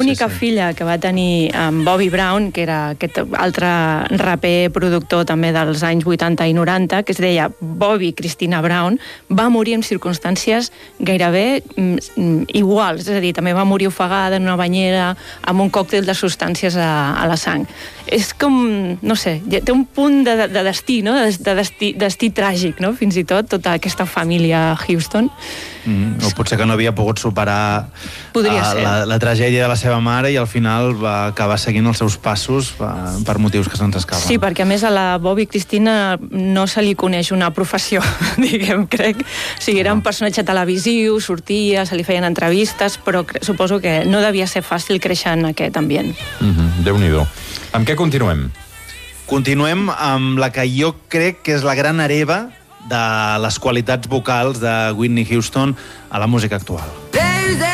l'única filla que va tenir amb Bobby Brown, que era aquest altre raper productor també dels anys 80 i 90, que es deia Bobby Christina Brown, va morir en circumstàncies gairebé iguals, és a dir, també va morir ofegada en una banyera amb un còctel de substàncies a la sang. És com, no sé, té un punt de destí, no? De destí tràgic, no? Fins i tot, tota aquesta família Houston. O potser que no havia pogut superar la tragèdia de la seva mare i al final va acabar seguint els seus passos per motius que se'ns escapen. Sí, perquè a més a la Bobby Christina no se li coneix una professió, diguem, crec. O sigui, era un personatge televisiu, sortia, se li feien entrevistes, però suposo que no devia ser fàcil créixer en aquest ambient. Déu-n'hi-do. Amb què continuem? Continuem amb la que jo crec que és la gran hereva de les qualitats vocals de Whitney Houston a la música actual.